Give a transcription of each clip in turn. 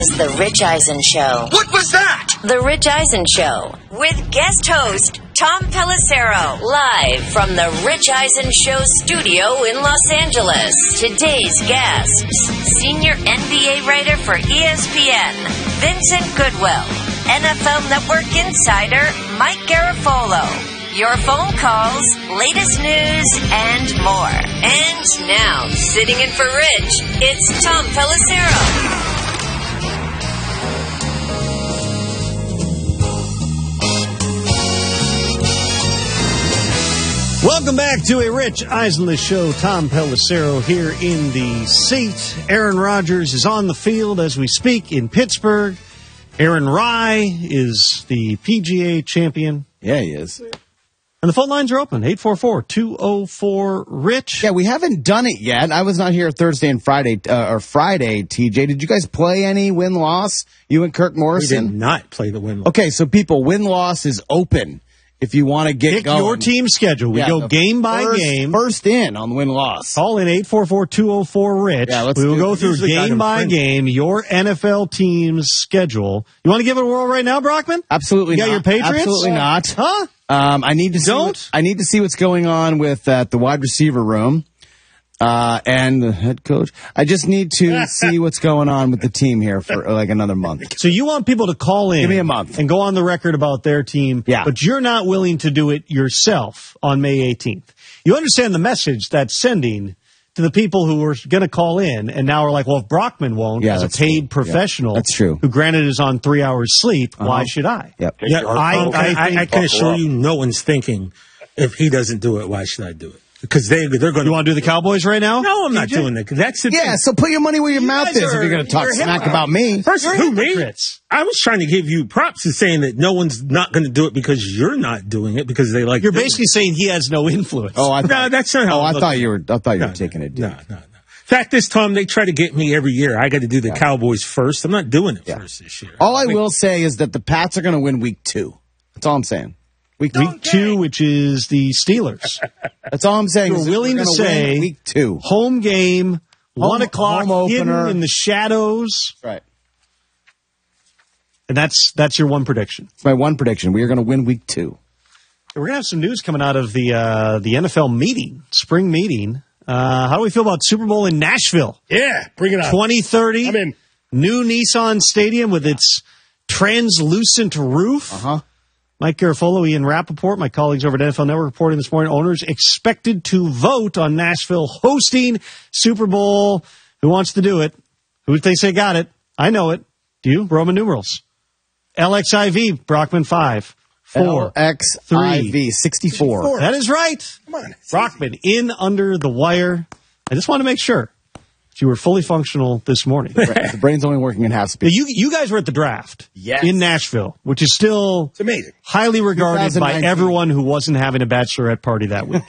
is The Rich Eisen Show. What was that? The Rich Eisen Show with guest host Tom Pelissero. Live from The Rich Eisen Show studio in Los Angeles. Today's guests, senior NBA writer for ESPN, Vincent Goodwill. NFL Network insider, Mike Garafolo. Your phone calls, latest news, and more. And now, sitting in for Rich, it's Tom Pelissero. Welcome back to a Rich Eisen Show. Tom Pelissero here in the seat. Aaron Rodgers is on the field as we speak in Pittsburgh. Aaron Rai is the PGA champion. Yeah, he is. And the phone lines are open, 844-204-RICH. Yeah, we haven't done it yet. I was not here Thursday and Friday, TJ. Did you guys play any win-loss? You and Kirk Morrison? We did not play the win-loss. Okay, so people, win-loss is open if you want to get going. Pick your team schedule. We go game by game. First in on the win-loss. Call in 844-204-RICH. Yeah, we will go through game by game your NFL team's schedule. You want to give it a whirl right now, Brockman? Absolutely not. You got your Patriots? Absolutely not. Huh? I need to see what's going on with the wide receiver room and the head coach. I just need to see what's going on with the team here for like another month. So you want people to call in. Give me a month. And go on the record about their team. Yeah. But you're not willing to do it yourself on May 18th. You understand the message that's sending to the people who are going to call in and now are like, well, if Brockman won't, as a paid professional, that's true, who granted is on 3 hours sleep, why should I? Yep. Yeah, I can assure you no one's thinking, if he doesn't do it, why should I do it? Because they're going to... You want to do the Cowboys right now? No, I'm not doing that. That's the thing. So put your money where your mouth is if you're going to talk smack about me. First, who, me? I was trying to give you props to saying that no one's not going to do it because you're not doing it because they like... You're basically saying he has no influence. Oh, no, that's not how I thought you were taking it. No. Fact is, Tom, they try to get me every year. I got to do the Cowboys first. I'm not doing it first this year. All I will say is that the Pats are going to win week 2. That's all I'm saying. Week 2, which is the Steelers. That's all I'm saying. You're willing to say week 2. Home game, 1 o'clock, home opener in the shadows. Right. And that's your one prediction. It's my one prediction. We are going to win week 2. We're going to have some news coming out of the NFL meeting, spring meeting. How do we feel about Super Bowl in Nashville? Yeah, bring it on. 2030. I'm in. New Nissan Stadium with its translucent roof. Mike Garafolo, Ian Rappaport, my colleagues over at NFL Network reporting this morning, owners expected to vote on Nashville hosting Super Bowl. Who wants to do it? Who they say got it? I know it. Do you? Roman numerals. LXIV, Brockman 5. 4. LXIV, 64. That is right. Come on. Brockman in under the wire. I just want to make sure that you were fully functional this morning. The brain's only working at half speed. You guys were at the draft in Nashville, which is still amazing, highly regarded by everyone who wasn't having a bachelorette party that week.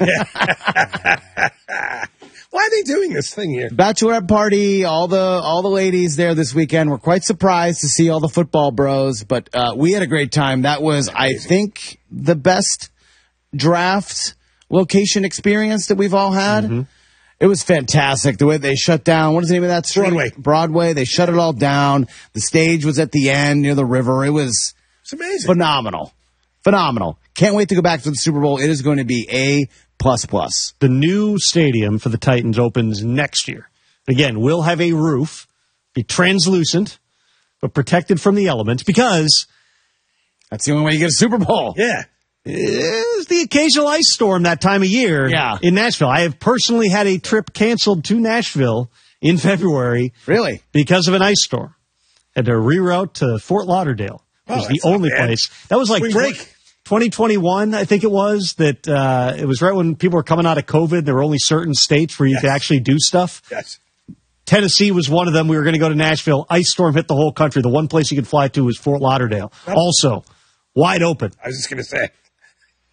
Why are they doing this thing here? Bachelorette party, all the ladies there this weekend were quite surprised to see all the football bros, but we had a great time. That was, I think, the best draft location experience that we've all had. Mm-hmm. It was fantastic. The way they shut down, what is the name of that street? Broadway. They shut it all down. The stage was at the end near the river. It's amazing. Phenomenal. Can't wait to go back to the Super Bowl. It is going to be A++. The new stadium for the Titans opens next year. Again, we'll have a roof, be translucent, but protected from the elements because that's the only way you get a Super Bowl. Yeah. Is the occasional ice storm that time of year in Nashville. I have personally had a trip canceled to Nashville in February. Really? Because of an ice storm. Had to reroute to Fort Lauderdale. It was the only place. That was like break. 2021, I think it was, that it was right when people were coming out of COVID. There were only certain states where you could actually do stuff. Yes. Tennessee was one of them. We were going to go to Nashville. Ice storm hit the whole country. The one place you could fly to was Fort Lauderdale. Also, wide open. I was just going to say.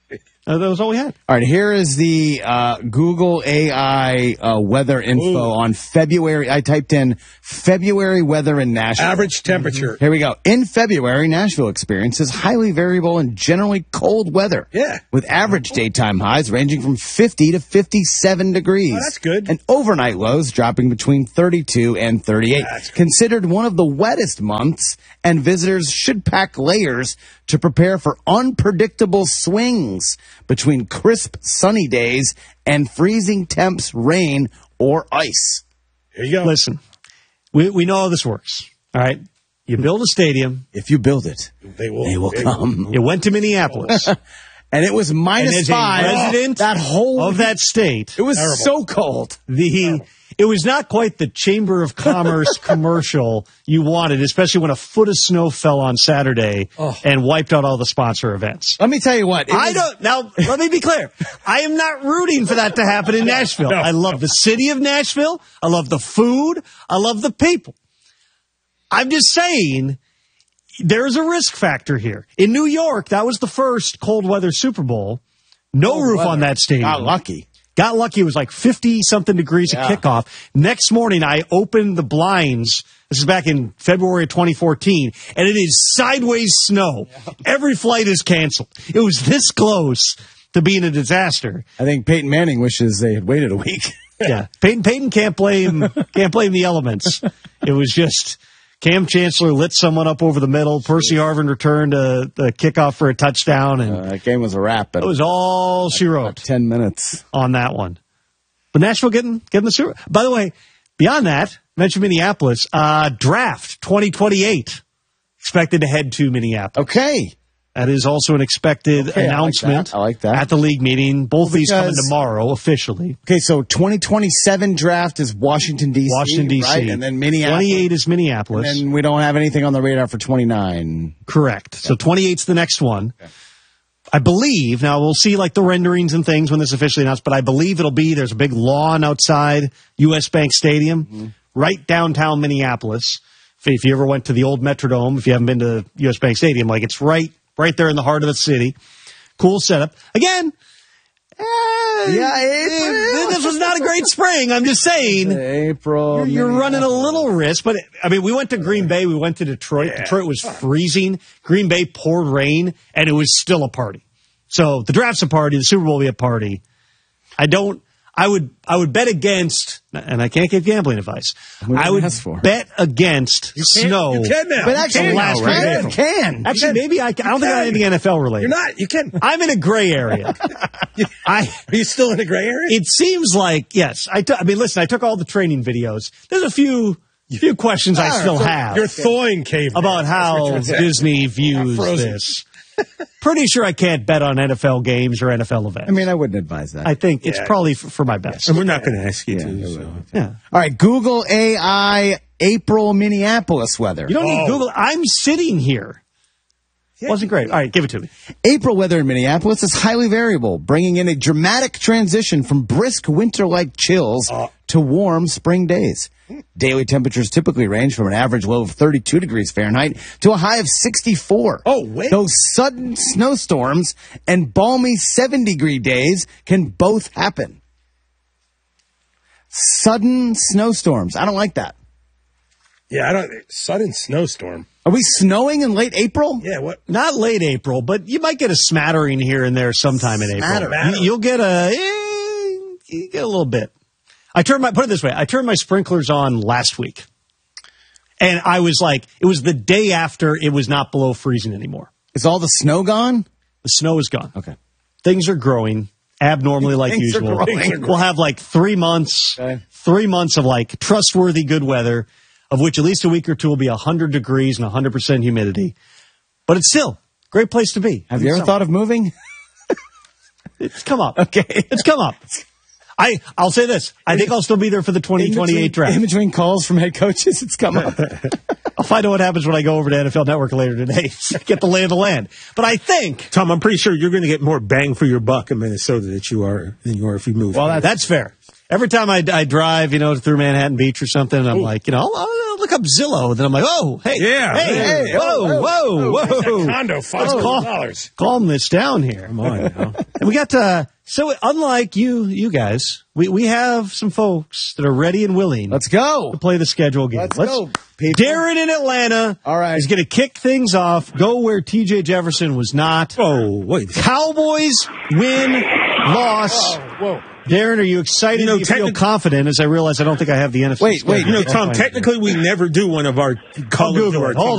That was all we had. All right, here is the Google AI weather info on February. I typed in February weather in Nashville. Average temperature. Here we go. In February, Nashville experiences highly variable and generally cold weather. Yeah. With average daytime highs ranging from 50 to 57 degrees. Oh, that's good. And overnight lows dropping between 32 and 38. That's good. Considered one of the wettest months, and visitors should pack layers to prepare for unpredictable swings between crisp sunny days and freezing temps, rain, or ice. Here you go. Listen, we know how this works. All right. You build a stadium. If you build it, They they will come. You went to Minneapolis. And it was And minus as a 5 resident that whole of that state, It was so cold. it was not quite the Chamber of Commerce commercial you wanted, especially when a foot of snow fell on Saturday and wiped out all the sponsor events. Let me tell you what. Now, let me be clear. I am not rooting for that to happen in Nashville. I love the city of Nashville. I love the food. I love the people. I'm just saying there's a risk factor here. In New York, that was the first cold weather Super Bowl. No roof on that stadium. Got lucky. Got lucky. It was like 50-something degrees at kickoff. Next morning, I opened the blinds. This is back in February of 2014, and it is sideways snow. Every flight is canceled. It was this close to being a disaster. I think Peyton Manning wishes they had waited a week. Yeah, Peyton can't blame the elements. It was just Cam Chancellor lit someone up over the middle. Percy Harvin returned the kickoff for a touchdown, and That game was a wrap. that was all she wrote 10 minutes. on that one. But Nashville getting the Super. By the way, beyond that, mentioned Minneapolis. Draft 2028 expected to head to Minneapolis. Okay. That is also an expected announcement. I like that. At the league meeting. Both these coming Because- tomorrow officially. Okay, so 2027 draft is Washington, D.C. Washington, D.C. Right? And then Minneapolis. 28 is Minneapolis. And we don't have anything on the radar for 29. Correct. So 28's the next one. Okay. I believe, now we'll see like the renderings and things when this is officially announced, but I believe it'll be, there's a big lawn outside U.S. Bank Stadium, right downtown Minneapolis. If you ever went to the old Metrodome, if you haven't been to U.S. Bank Stadium, like it's right there in the heart of the city. Cool setup. Again, this was not a great spring. I'm just saying. April. You're running a little risk, but I mean, we went to Green Bay, we went to Detroit. Yeah. Detroit was freezing. Green Bay poured rain, and it was still a party. So the draft's a party, the Super Bowl will be a party. I would bet against, and I can't give gambling advice. I would bet against snow. You can now. But actually, you can. Actually, maybe I don't think I have anything NFL related. You're not. You can. I'm in a gray area. Are you still in a gray area? It seems like, yes. I mean, listen, I took all the training videos. There's a few questions I still have. You're thawing caveman. About how Disney views this. Pretty sure I can't bet on NFL games or NFL events. I mean, I wouldn't advise that. I think it's probably for my best. And we're not going to ask you to. So. Yeah. All right, Google AI April Minneapolis weather. You don't need Google. I'm sitting here. Wasn't great. All right, give it to me. April weather in Minneapolis is highly variable, bringing in a dramatic transition from brisk winter-like chills to warm spring days. Daily temperatures typically range from an average low of 32 degrees Fahrenheit to a high of 64. Oh, wait. Those sudden snowstorms and balmy 7-degree days can both happen. Sudden snowstorms. I don't like that. Yeah, I don't. Sudden snowstorm. Are we snowing in late April? Yeah, what? Not late April, but you might get a smattering here and there sometime in April. You'll get you get a little bit. Put it this way, I turned my sprinklers on last week. And I was like, it was the day after it was not below freezing anymore. Is all the snow gone? The snow is gone. Okay. Things are growing abnormally like Things are usual. growing. We'll have like 3 months, 3 months of like trustworthy good weather, of which at least a week or two will be 100 degrees and 100% humidity. But it's still a great place to be. Have you ever thought of moving? It's come up. Okay. It's come up. I'll say this. I think I'll still be there for the 2028 draft. In between calls from head coaches, it's come up. I'll find out what happens when I go over to NFL Network later today. Get the lay of the land. But I think, Tom, I'm pretty sure you're going to get more bang for your buck in Minnesota than you are if you move. Well, that's fair. Every time I drive, through Manhattan Beach or something, I'm like, I'll look look up Zillow. Then I'm like, oh, hey, Yeah. hey, Hey, whoa. Condo, $500. Calm this down here. Come on now. And we got so unlike you guys, we have some folks that are ready and willing Let's go. to play the schedule game. Let's go, people. Darren in Atlanta. All right. Is going to kick things off. Go where TJ Jefferson was not. Oh, wait. Cowboys win, loss. Whoa. Darren, are you excited? Do you feel confident? As I realize, I don't think I have the NFC. Wait. Tom, technically we never do one of our callers Google or it. Hold